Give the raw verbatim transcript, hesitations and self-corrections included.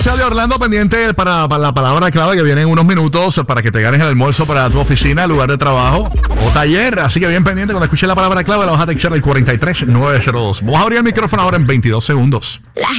De Orlando pendiente para, para la palabra clave que viene en unos minutos para que te ganes el almuerzo para tu oficina, lugar de trabajo o taller. Así que bien pendiente, cuando escuches la palabra clave la vas a textear el cuarenta y tres nueve cero dos. Vamos a abrir el micrófono ahora en veintidós segundos. La